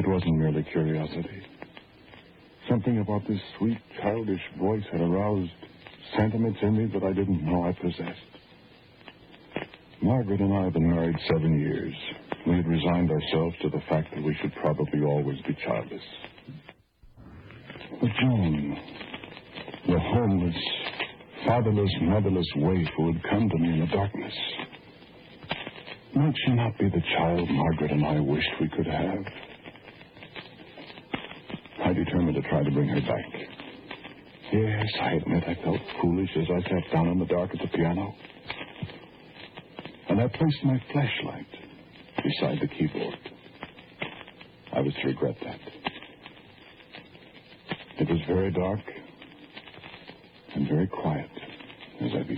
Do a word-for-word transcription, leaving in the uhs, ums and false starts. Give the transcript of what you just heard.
wasn't merely curiosity. Something about this sweet, childish voice had aroused sentiments in me that I didn't know I possessed. Margaret and I have been married seven years. We had resigned ourselves to the fact that we should probably always be childless. But Joan, the homeless, fatherless, motherless waif who had come to me in the darkness, might she not be the child Margaret and I wished we could have? I determined to try to bring her back. Yes, I admit I felt foolish as I sat down in the dark at the piano. And I placed my flashlight beside the keyboard. I was to regret that. It was very dark and very quiet as I began.